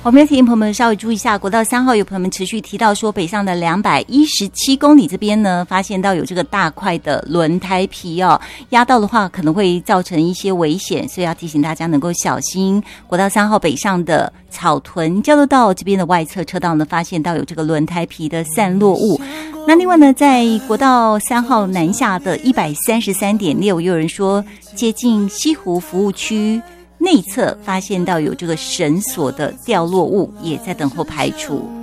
我们要提醒朋友们稍微注意一下，国道3号有朋友们持续提到说，北上的217公里这边呢，发现到有这个大块的轮胎皮哦，压到的话可能会造成一些危险，所以要提醒大家能够小心。国道3号北上的草屯交流道这边的外侧车道呢，发现到有这个轮胎皮的散落物。那另外呢，在国道3号南下的133.6，也有人说接近西湖服务区内侧发现到有这个绳索的掉落物，也在等候排除。